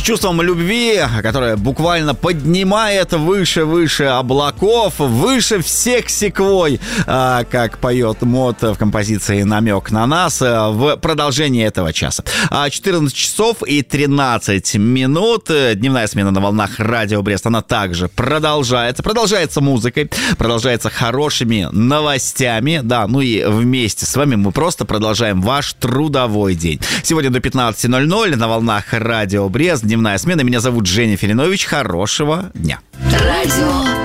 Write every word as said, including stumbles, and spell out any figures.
чувством любви, которое буквально поднимает выше-выше облаков, выше всех секвой, как поет Мот в композиции «Намек на нас» в продолжении этого часа. четырнадцать часов и тринадцать минут. Дневная смена на волнах Радио Брест, она также продолжается. Продолжается музыкой, продолжается хорошими новостями. Да, ну и вместе с вами мы просто продолжаем ваш трудовой день. Сегодня до пятнадцати ноль-ноль на волнах Радио Брест. Дневная смена. Меня зовут Женя Филинович. Хорошего дня. Радио